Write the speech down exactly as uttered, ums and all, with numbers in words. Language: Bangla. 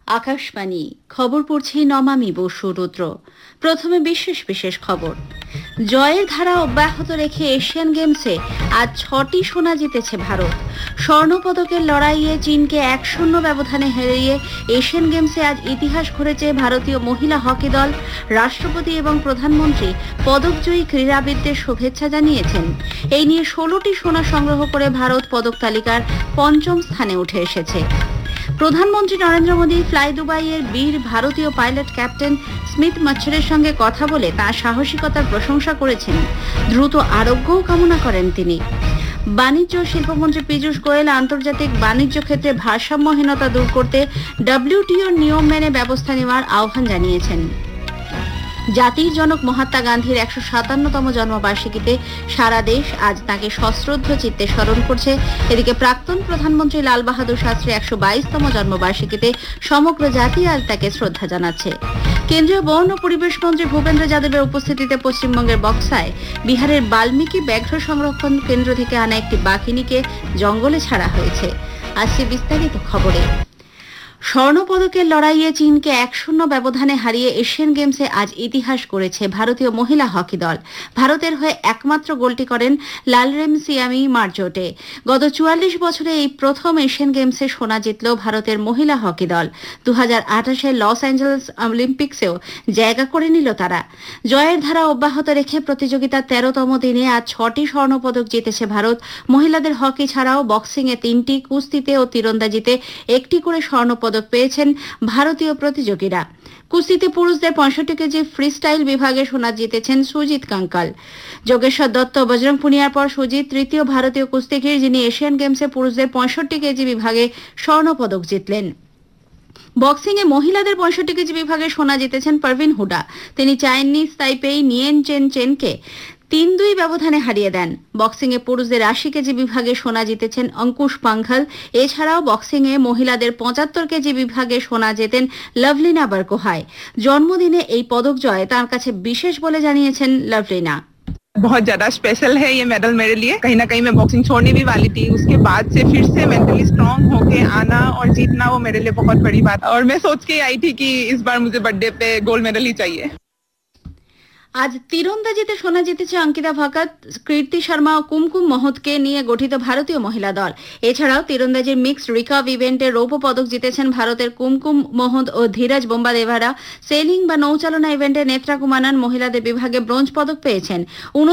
আকাশবাণী খবর পড়ছি নমামি বসু রুদ্র। প্রথমে বিশেষ বিশেষ খবর। জয়ের ধারা অব্যাহত রেখে এশিয়ান গেমসে আজ ছটি সোনা জিতেছে ভারত। স্বর্ণপদকের লড়াইয়ে চীনকে এক শূন্য ব্যবধানে হারিয়ে এশিয়ান গেমসে আজ ইতিহাস গড়েছে ভারতীয় মহিলা হকি দল। রাষ্ট্রপতি এবং প্রধানমন্ত্রী পদকজয়ী ক্রীড়াবিদদের শুভেচ্ছা জানিয়েছেন। এই নিয়ে ষোলোটি সোনা সংগ্রহ করে ভারত পদক তালিকার পঞ্চম স্থানে উঠে এসেছে। প্রধানমন্ত্রী নরেন্দ্র মোদী ফ্লাই দুবাইয়ের বীর ভারতীয় পাইলট ক্যাপ্টেন স্মিথ মাচ্ছরের সঙ্গে কথা বলে তাঁর সাহসিকতার প্রশংসা করেছেন। দ্রুত আরোগ্যও কামনা করেন তিনি। বাণিজ্য ও শিল্পমন্ত্রী পীযূষ গোয়েল আন্তর্জাতিক বাণিজ্য ক্ষেত্রে ভারসাম্যহীনতা দূর করতে ডব্লিউটিওর নিয়ম মেনে ব্যবস্থা নেওয়ার আহ্বান জানিয়েছেন। জাতির জনক মহাত্মা গান্ধীর একশো সাতান্নতম জন্মবার্ষিকীতে সারা দেশ আজ তাঁকে সশ্রদ্ধ চিত্তে স্মরণ করছে। এদিকে প্রাক্তন প্রধানমন্ত্রী লাল বাহাদুর শাস্ত্রীর একশো বাইশতম জন্মবার্ষিকীতে সমগ্র জাতি আজ তাকে শ্রদ্ধা জানাচ্ছে। কেন্দ্রীয় বন ও পরিবেশ মন্ত্রী ভূপেন্দ্র যাদবের উপস্থিতিতে পশ্চিমবঙ্গের বক্সায় বিহারের বাল্মীকি ব্যাঘ্র সংরক্ষণ কেন্দ্র থেকে আনা একটি বাঘিনীকে জঙ্গলে ছাড়া হয়েছে। আসছে বিস্তারিত খবরে। স্বর্ণপদকের লড়াইয়ে চীনকে এক শূন্য ব্যবধানে হারিয়ে এশিয়ান গেমসে আজ ইতিহাস গড়েছে ভারতীয় মহিলা হকি দল। ভারতের হয়ে একমাত্র গোলটি করেন লালরেমসিয়ামি মার্জোটে। গত চুয়াল্লিশ বছরে এই প্রথম এশিয়ান গেমসে সোনা জিতল ভারতের মহিলা হকি দল। দু হাজার আঠাশে লস অ্যাঞ্জেলেস অলিম্পিক্সেও জায়গা করে নিল তারা। জয়ের ধারা অব্যাহত রেখে প্রতিযোগিতার তেরোতম দিনে আজ ছটি স্বর্ণপদক জিতেছে ভারত। মহিলাদের হকি ছাড়াও বক্সিংয়ে তিনটি, কুস্তিতে ও তীরন্দাজিতে একটি করে স্বর্ণপদক পদক পেয়েছেন ভারতীয় প্রতিযোগীরা। কুস্তিতে পুরুষদের পঁয়ষট্টি কেজি ফ্রি স্টাইল বিভাগে সোনা জিতেছেন সুজিত কাঙ্কাল। যোগেশ্বর দত্ত বজরং পুনিয়ার পর সুজিত তৃতীয় ভারতীয় কুস্তিগির যিনি এশিয়ান গেমসে পুরুষদের পঁয়ষট্টি কেজি বিভাগে স্বর্ণপদক জিতলেন। বক্সিংয়ে মহিলাদের পঁয়ষট্টি কেজি বিভাগে সোনা জিতেছেন পারভিন হুডা। তিনি চাইনিজ তাইপেই নিয়েন চেন চেনকে তিন দুই ব্যবধানে হারিয়ে দেন। বক্সিংয়ে পুরুষদের আশি কেজি বিভাগে সোনা জিতেছেন অঙ্কুশ পাঙ্ঘাল। এছাড়াও বক্সিংয়ে মহিলাদের পঁচাত্তর কেজি বিভাগে সোনা জেতেন লভলিনা বরগোহাই। জন্মদিনে এই পদক জয় তাঁর কাছে বিশেষ বলে জানিয়েছেন লভলিনা। बहुत ज्यादा स्पेशल है ये मेडल मेरे लिए। कहीं ना कहीं मैं बॉक्सिंग छोड़ने भी वाली थी, उसके बाद से फिर से मेंटली स्ट्रांग होके आना और जीतना वो मेरे लिए बहुत बड़ी बात। और मैं सोच के आई थी कि इस बार मुझे बर्थडे पे गोल्ड मेडल ही चाहिए। আজ তীরন্দাজিতে সোনা জিতেছে অঙ্কিতা ভকত, কীর্তি শর্মা ও কুমকুম মহতকে নিয়ে গঠিত ভারতীয় মহিলা দল। এছাড়াও তীরন্দাজির মিক্সড রিকার্ভ ইভেন্টে রৌপ্য পদক জিতেছেন ভারতের কুমকুম মহত ও ধীরাজ বোম্বাদেভারা। সেলিং বা নৌচালনা ইভেন্টে নেত্রা কুমানান মহিলাদের বিভাগে ব্রোঞ্জ পদক পেয়েছেন।